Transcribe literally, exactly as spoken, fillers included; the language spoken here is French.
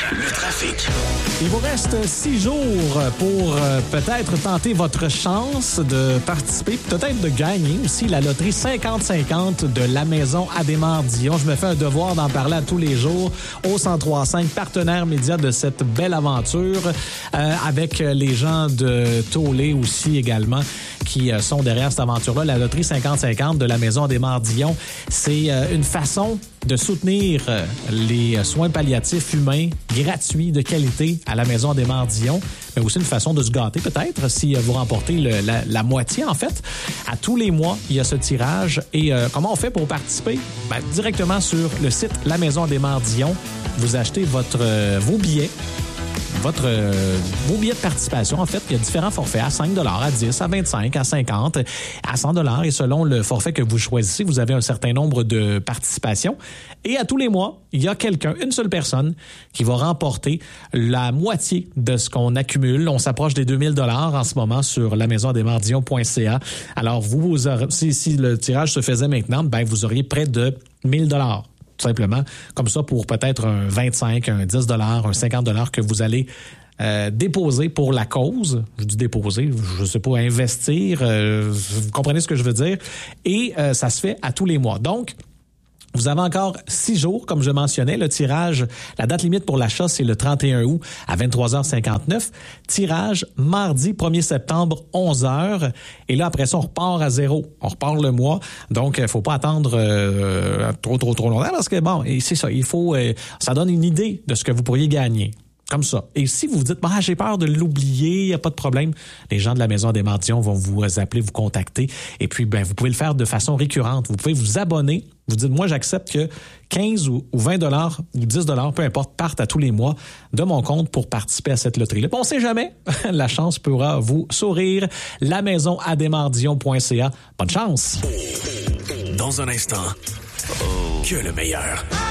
le trafic. Il vous reste six jours pour euh, peut-être tenter votre chance de participer, peut-être de gagner aussi la loterie cinquante cinquante de la maison Adhémar-Dion. Je me fais un devoir d'en parler à tous les jours au cent trois virgule cinq, partenaire média de cette belle aventure, euh, avec les gens de Tollé aussi également qui euh, sont derrière cette aventure-là. La loterie cinquante cinquante de la maison Adhémar-Dion, c'est euh, une façon de soutenir euh, les soins palliatifs humains gratuits de qualité à la maison Adhémar-Dion, mais aussi une façon de se gâter peut-être si vous remportez le, la, la moitié en fait. À tous les mois, il y a ce tirage. Et euh, comment on fait pour participer? Ben, directement sur le site La Maison Adhémar-Dion, vous achetez votre, euh, vos billets. Votre, euh, vos billets de participation, en fait, il y a différents forfaits à cinq dollars, à dix, à vingt-cinq, à cinquante, à cent dollars. Et selon le forfait que vous choisissez, vous avez un certain nombre de participations. Et à tous les mois, il y a quelqu'un, une seule personne, qui va remporter la moitié de ce qu'on accumule. On s'approche des deux mille dollars en ce moment sur la maison adhémar-dion point c a. Alors, vous, vous aurez, si, si le tirage se faisait maintenant, ben, vous auriez près de mille dollars. Tout simplement, comme ça, pour peut-être un vingt-cinq, un dix dollars, un cinquante dollars que vous allez euh, déposer pour la cause. Je dis déposer, je sais pas, investir, euh, vous comprenez ce que je veux dire. Et euh, ça se fait à tous les mois. Donc, vous avez encore six jours, comme je mentionnais. Le tirage, la date limite pour l'achat, c'est le trente et un août à vingt-trois heures cinquante-neuf. Tirage mardi premier septembre, onze heures. Et là, après ça, on repart à zéro. On repart le mois. Donc, il faut pas attendre euh, trop, trop, trop longtemps parce que, bon, et c'est ça, il faut... Euh, ça donne une idée de ce que vous pourriez gagner. Comme ça. Et si vous vous dites, bah, j'ai peur de l'oublier, il n'y a pas de problème, les gens de la maison Adhémar-Dion vont vous appeler, vous contacter. Et puis, ben, vous pouvez le faire de façon récurrente. Vous pouvez vous abonner. Vous dites, moi, j'accepte que quinze ou vingt dollars ou dix dollars, peu importe, partent à tous les mois de mon compte pour participer à cette loterie-là. On ne sait jamais. La chance pourra vous sourire. La maison adhémar-dion point c a. Bonne chance. Dans un instant, que le meilleur.